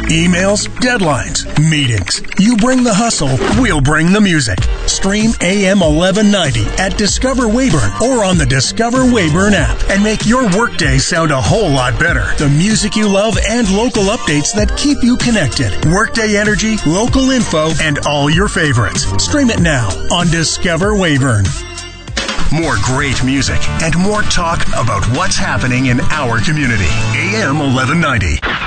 emails, deadlines, meetings. You bring the hustle, we'll bring the music. Stream AM 1190 at Discover Weyburn or on the Discover Weyburn app and make your workday sound a whole lot better. The music you love and local updates that keep you connected. Workday energy, local info, and all your favorites. Stream it now on Discover Weyburn. More great music and more talk about what's happening in our community. AM 1190.